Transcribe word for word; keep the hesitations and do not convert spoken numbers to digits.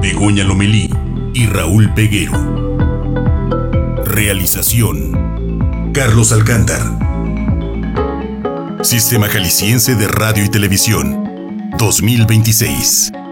Begoña Lomelí y Raúl Peguero. Realización: Carlos Alcántar. Sistema Jalisciense de Radio y Televisión dos mil veintiséis.